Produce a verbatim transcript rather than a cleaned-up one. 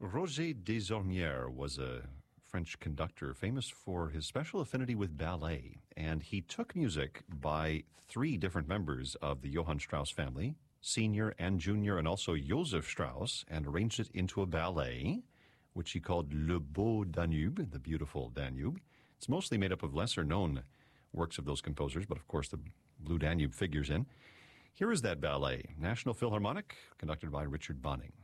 Roger Desormières was a French conductor famous for his special affinity with ballet, and he took music by three different members of the Johann Strauss family, senior and junior, and also Joseph Strauss, and arranged it into a ballet, which he called Le Beau Danube, the beautiful Danube. It's mostly made up of lesser-known works of those composers, but of course the Blue Danube figures in. Here is that ballet, National Philharmonic, conducted by Richard Bonning.